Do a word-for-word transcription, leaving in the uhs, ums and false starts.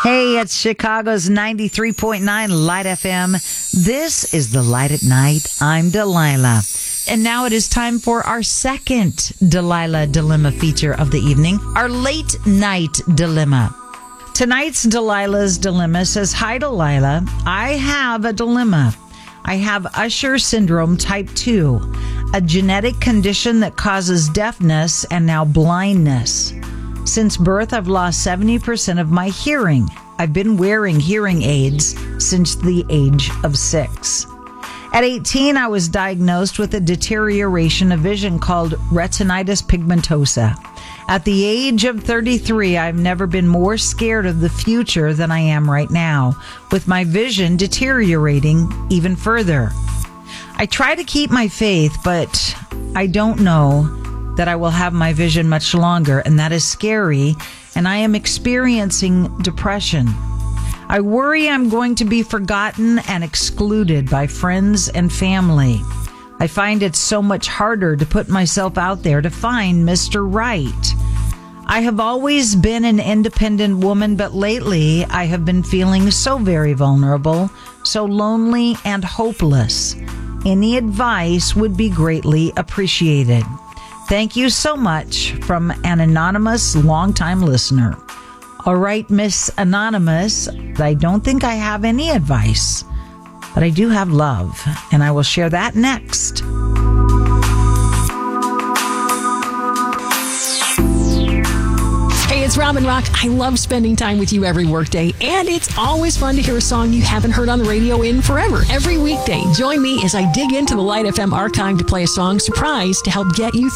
Hey, it's Chicago's ninety-three point nine Light F M. This is The Light at Night. I'm Delilah. And now it is time for our second Delilah Dilemma feature of the evening, our late night dilemma. Tonight's Delilah's Dilemma says, Hi, Delilah. I have a dilemma. I have Usher syndrome type two, a genetic condition that causes deafness and now blindness. Since birth, I've lost seventy percent of my hearing. I've been wearing hearing aids since the age of six. At eighteen, I was diagnosed with a deterioration of vision called retinitis pigmentosa. At the age of thirty-three, I've never been more scared of the future than I am right now, with my vision deteriorating even further. I try to keep my faith, but I don't know that I will have my vision much longer, and that is scary, and I am experiencing depression. I worry I'm going to be forgotten and excluded by friends and family. I find it so much harder to put myself out there to find Mister Right. I have always been an independent woman, but lately I have been feeling so very vulnerable, so lonely and hopeless. Any advice would be greatly appreciated. Thank you so much, from an anonymous longtime listener. All right, Miss Anonymous, I don't think I have any advice, but I do have love, and I will share that next. Hey, it's Robin Rock. I love spending time with you every workday, and it's always fun to hear a song you haven't heard on the radio in forever. Every weekday, join me as I dig into the Light F M archive to play a song surprise to help get you